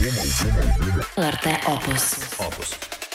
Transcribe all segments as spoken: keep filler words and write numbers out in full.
L R T Opus. Opus.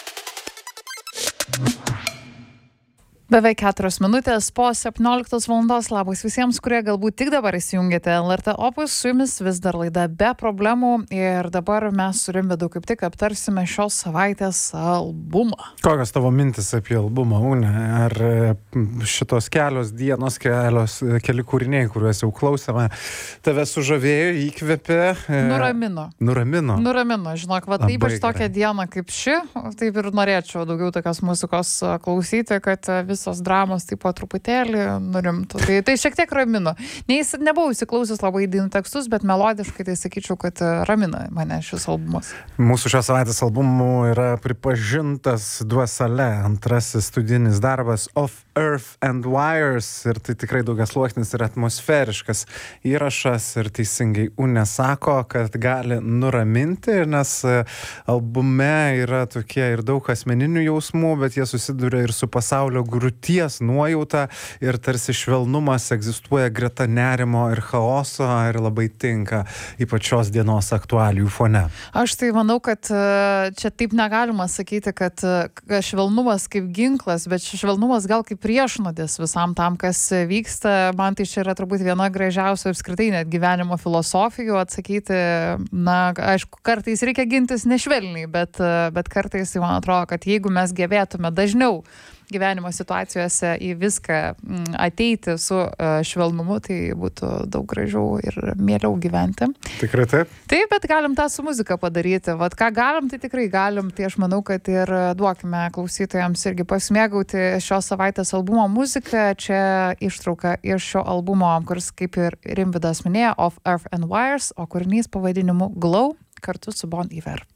Beveik keturios minutės po septynioliktos valandos. Labas visiems, kurie galbūt tik dabar įsijungėte L R T Opus. Su jumis vis dar laida Be problemų. Ir dabar mes su Rimvydu kaip tik aptarsime šios savaitės albumą. Kokios tavo mintis apie albumą, Une? Ar šitos kelios dienos, kelios, keli kūriniai, kuriuos jau klausėme, tave sužavėjo, įkvėpė? Nuramino. Nuramino? Nuramino, žinok, va Labai ypač gerai. tokią dieną kaip ši, taip ir norėčiau daugiau tokios muzikos klausyti, kad visos dramos taip po truputėlį nurimtų. Tai, tai šiek tiek ramino. Neįs, nebuvau įsiklausius labai dainų tekstus, bet melodiškai tai sakyčiau, kad ramina mane šis albumas. Mūsų šios savaitės albumų yra pripažintas Duosale, antrasis studijinis darbas Of Earth and Wires, ir tai tikrai daugiasluoksnis ir atmosferiškas įrašas, ir teisingai Une sako, kad gali nuraminti, nes albume yra tokie ir daug asmeninių jausmų, bet jie susiduria ir su pasaulio grūties nuojauta, ir tarsi švelnumas egzistuoja greta nerimo ir chaoso, ir labai tinka ypač šios dienos aktualijų fone. Aš tai manau, kad čia taip negalima sakyti, kad švelnumas kaip ginklas, bet švelnumas gal kaip priešnuodis visam tam, kas vyksta. Man tai čia yra turbūt viena gražiausių apskritai net gyvenimo filosofijų atsakyti. Na, aišku, kartais reikia gintis nešvelniai, bet, bet kartais tai man atrodo, kad jeigu mes gebėtume dažniau gyvenimo situacijose į viską ateiti su švelnumu, tai būtų daug gražiau ir mieliau gyventi. Tikrai taip? Taip, bet galim tą su muzika padaryti. Vat ką galim, tai tikrai galim. Tai aš manau, kad ir duokime klausytojams irgi pasimėgauti šios savaitės albumo muziką. Čia ištrauka iš šio albumo, kuris, kaip ir Rimvydas minėjo, Of Earth and Wires, o kūrinys pavadinimu Glow kartu su Bon Iver.